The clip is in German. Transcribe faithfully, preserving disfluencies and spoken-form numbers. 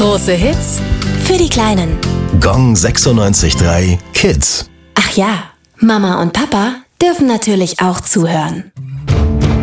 Große Hits Für die Kleinen. Gong sechsundneunzig Komma drei Kids. Ach ja, Mama und Papa dürfen natürlich auch zuhören.